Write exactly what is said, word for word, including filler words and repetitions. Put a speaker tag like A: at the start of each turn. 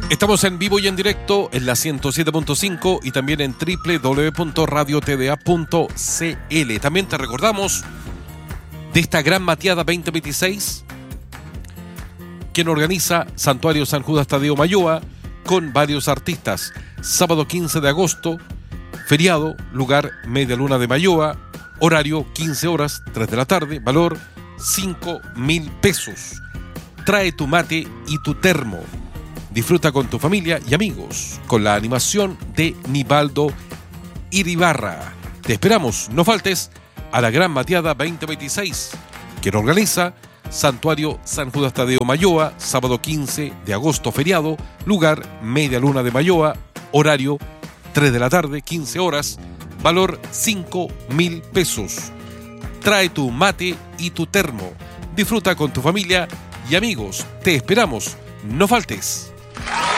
A: Estamos en vivo y en directo en la ciento siete punto cinco y también en doble u doble u doble u punto radio t d a punto c l. También te recordamos de esta gran mateada veinte veintiséis, quien organiza Santuario San Judas Tadeo Mayoa con varios artistas. Sábado quince de agosto, feriado, lugar Media Luna de Mayoa, horario quince horas, tres de la tarde, valor cinco mil pesos. Trae tu mate y tu termo. Disfruta con tu familia y amigos con la animación de Nivaldo Iribarra. Te esperamos, no faltes a la Gran Mateada veinte veintiséis, que organiza Santuario San Judas Tadeo Mayoa, sábado quince de agosto, feriado, lugar Media Luna de Mayoa, horario tres de la tarde, quince horas, valor cinco mil pesos. Trae tu mate y tu termo. Disfruta con tu familia y amigos. Te esperamos, no faltes.